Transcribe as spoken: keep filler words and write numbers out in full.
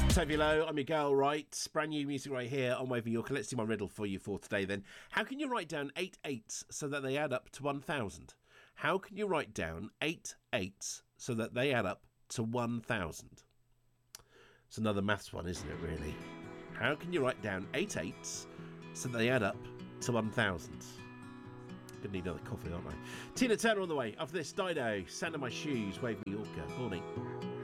Toby Lowe, I'm your girl, right? Brand new music right here on Waving Yorker. Let's do my riddle for you for today then. How can you write down eight eights so that they add up to one thousand? How can you write down eight eights so that they add up to one thousand? It's another maths one, isn't it, really? How can you write down eight eights so that they add up to one thousand? Gonna need another coffee, aren't I? Tina Turner on the way. After this, Dido, Sand on My Shoes, Waving Yorker. Morning.